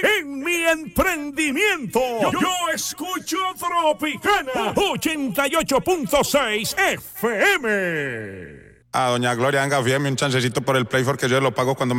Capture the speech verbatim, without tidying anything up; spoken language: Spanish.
en mi emprendimiento. Yo, yo escucho Tropicana ochenta y ocho punto seis F M. A doña Gloria, venga, fíjeme un chancecito por el Play, porque yo lo pago cuando me